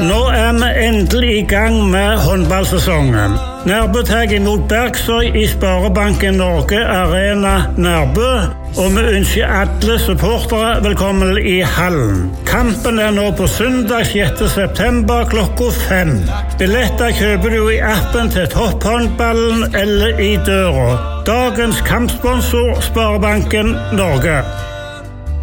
Nå vi endelig i gang med håndballsesongen. Nærbø tar imot Bergsøy i Sparebanken Norge Arena Nærbø, og vi ønsker alle supportere velkommen i hallen. Kampen nå på søndag 6. september klokka 5. Billetter kjøper du i appen til Topphåndballen eller i døra. Dagens kampsponsor Sparebanken Norge.